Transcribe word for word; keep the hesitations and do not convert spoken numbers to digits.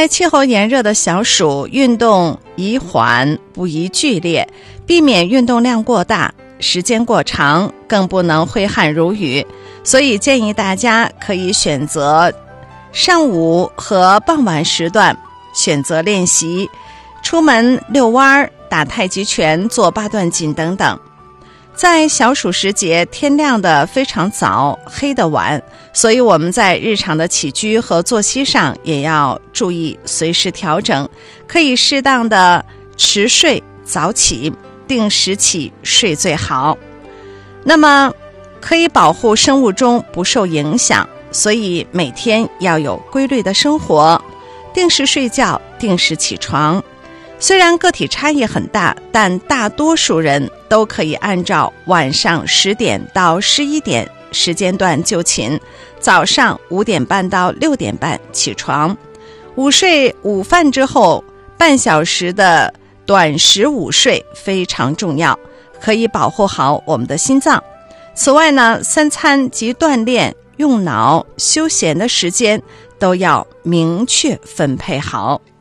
在气候炎热的小暑，运动宜缓不宜剧烈，避免运动量过大，时间过长，更不能挥汗如雨。所以建议大家可以选择上午和傍晚时段选择练习，出门遛弯、打太极拳、做八段锦等等。在小暑时节，天亮的非常早，黑得晚，所以我们在日常的起居和作息上也要注意随时调整，可以适当的迟睡早起，定时起睡最好。那么可以保护生物钟不受影响，所以每天要有规律的生活，定时睡觉，定时起床。虽然个体差异很大，但大多数人都可以按照晚上十点到十一点时间段就寝，早上五点半到六点半起床，午睡午饭之后半小时的短时午睡非常重要，可以保护好我们的心脏。此外呢，三餐及锻炼、用脑、休闲的时间都要明确分配好。